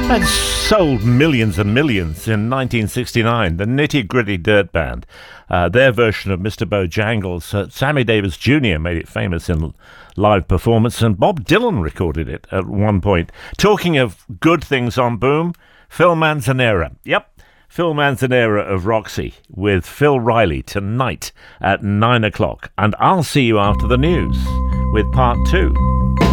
Had sold millions and millions in 1969. The Nitty Gritty Dirt Band, their version of Mr. Bojangles. Sammy Davis Jr. made it famous in live performance, and Bob Dylan recorded it at one point. Talking of good things on Boom, Phil Manzanera. Yep, Phil Manzanera of Roxy with Phil Riley tonight at 9 o'clock. And I'll see you after the news with part 2.